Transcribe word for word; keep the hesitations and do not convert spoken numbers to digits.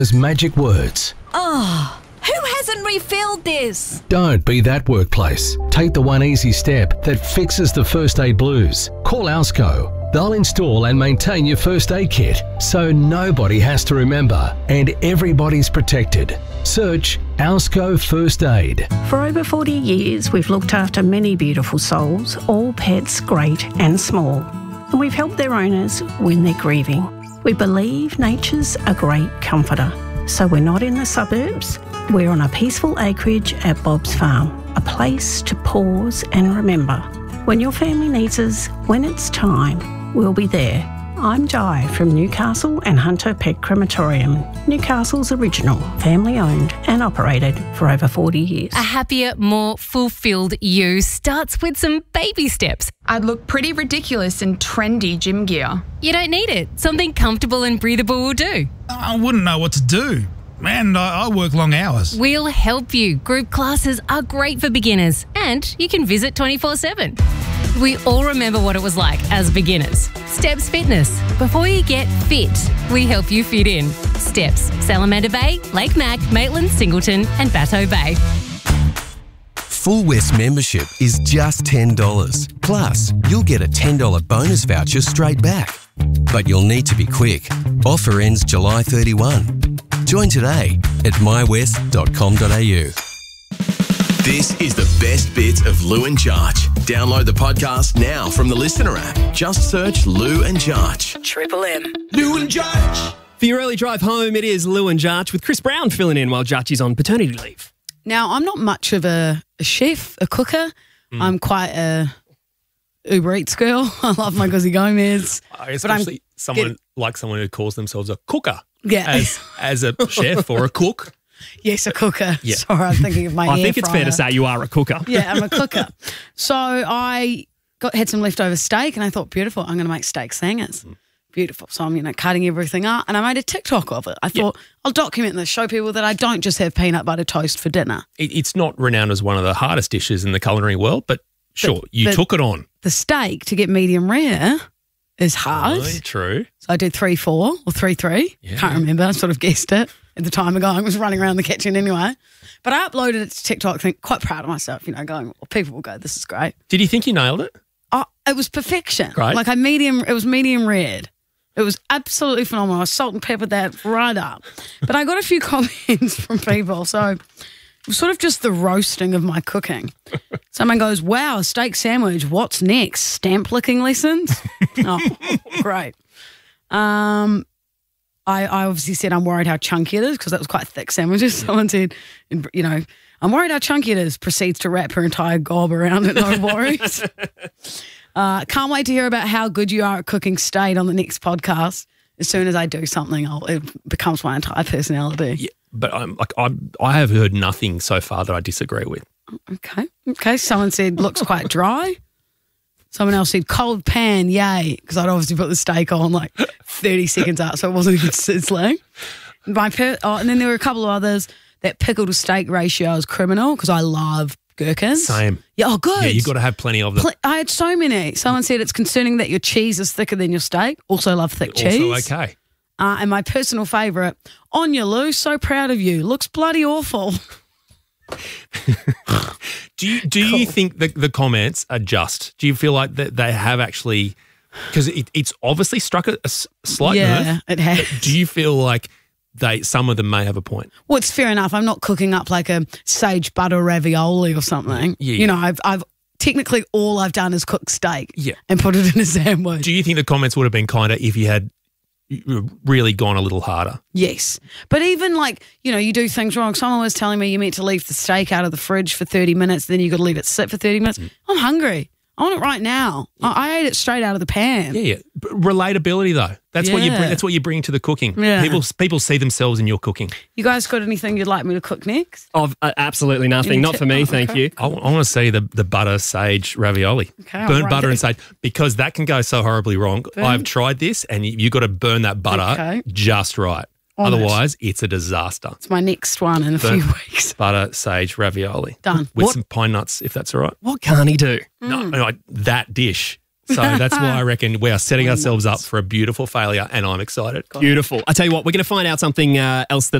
magic words. Oh, who hasn't refilled this? Don't be that workplace. Take the one easy step that fixes the first aid blues. Call Alsco. They'll install and maintain your first aid kit so nobody has to remember and everybody's protected. Search Alsco First Aid. For over forty years, we've looked after many beautiful souls, all pets great and small. And we've helped their owners when they're grieving. We believe nature's a great comforter. So we're not in the suburbs. We're on a peaceful acreage at Bob's Farm, a place to pause and remember. When your family needs us, when it's time, we'll be there. I'm Jai from Newcastle and Hunter Pet Crematorium, Newcastle's original, family-owned and operated for over forty years. A happier, more fulfilled you starts with some baby steps. I'd look pretty ridiculous in trendy gym gear. You don't need it. Something comfortable and breathable will do. I wouldn't know what to do. Man, I, I work long hours. We'll help you. Group classes are great for beginners and you can visit twenty-four seven. We all remember what it was like as beginners. Steps Fitness. Before you get fit, we help you fit in. Steps, Salamander Bay, Lake Mac, Maitland, Singleton and Batteau Bay. Full West membership is just ten dollars. Plus, you'll get a ten dollars bonus voucher straight back. But you'll need to be quick. Offer ends July thirty-first. Join today at my west dot com dot a u. This is the best bits of Lou and Jarch. Download the podcast now from the Listener app. Just search Lou and Jarch. Triple M. Lou and Jarch. For your early drive home, it is Lou and Jarch with Chris Brown filling in while Jarch is on paternity leave. Now, I'm not much of a, a chef, a cooker. Mm. I'm quite a Uber Eats girl. I love my Guzzi Gomez. Especially someone like someone who calls themselves a cooker. Yeah. As, as a chef or a cook. Yes, a cooker. Yeah. Sorry, I'm thinking of my I air think it's fryer. fair to say you are a cooker. Yeah, I'm a cooker. So I got had some leftover steak and I thought, beautiful, I'm going to make steak sangers. Mm. Beautiful. So I'm, you know, cutting everything up and I made a TikTok of it. I thought, yep. I'll document this, show people that I don't just have peanut butter toast for dinner. It, it's not renowned as one of the hardest dishes in the culinary world, but sure, but, you but took it on. The steak, to get medium rare, is hard. Oh, true. So I did three four or three three. Yeah. Can't remember. I sort of guessed it at the time ago. I was running around the kitchen anyway. But I uploaded it to TikTok, think quite proud of myself, you know, going, well, people will go, this is great. Did you think you nailed it? Oh, it was perfection. Great. Like I medium, it was medium rare. It was absolutely phenomenal. I salt and peppered that right up. But I got a few comments from people. So it was sort of just the roasting of my cooking. Someone goes, wow, a steak sandwich. What's next? Stamp licking lessons? Oh, great. Um, I, I obviously said I'm worried how chunky it is because that was quite thick sandwiches. Someone said, you know, I'm worried how chunky it is. Proceeds to wrap her entire gob around it. No worries. Uh, can't wait to hear about how good you are at cooking steak on the next podcast. As soon as I do something, I'll, it becomes my entire personality. Yeah, but I'm like I I have heard nothing so far that I disagree with. Okay, okay. Someone said looks quite dry. Someone else said cold pan, yay, because I'd obviously put the steak on like thirty seconds out, so it wasn't a good sizzling. My per- oh, and then there were a couple of others. That pickle to steak ratio is criminal because I love gherkins. Same. Yeah, oh, good. Yeah, you've got to have plenty of them. Pl- I had so many. Someone said it's concerning that your cheese is thicker than your steak. Also love thick cheese. Also okay. Uh, and my personal favourite, Anya Lou, so proud of you. Looks bloody awful. do you do cool. you think the, the comments are just? Do you feel like that they have actually, because it, it's obviously struck a, a slight yeah, nerve. it has. Do you feel like they some of them may have a point? Well, it's fair enough. I'm not cooking up like a sage butter ravioli or something. Yeah. You know, I've I've technically all I've done is cook steak yeah. and put it in a sandwich. Do you think the comments would have been kinder if you had really gone a little harder? Yes. But even like, you know, you do things wrong. Someone was telling me you meant to leave the steak out of the fridge for thirty minutes, then you got to leave it sit for thirty minutes. Mm. I'm hungry. I want it right now. Yeah. I, I ate it straight out of the pan. Yeah, yeah. But relatability though. That's yeah. what you bring. That's what you bring to the cooking. Yeah. People people see themselves in your cooking. You guys got anything you'd like me to cook next? Oh, uh, absolutely nothing. Any Not t- for me, oh, thank okay. you. I, I want to see the, the butter sage ravioli. Okay, burn right. butter and sage, because that can go so horribly wrong. Burn. I've tried this, and you, you got to burn that butter okay. just right. On Otherwise, it. it's a disaster. It's my next one in a burn few weeks. Butter sage ravioli. Done. With What? some pine nuts, if that's all right. What can't he do? Mm. No, no, like that dish. So that's why I reckon we are setting ourselves up for a beautiful failure, and I'm excited. Beautiful. I tell you what, we're going to find out something uh, else that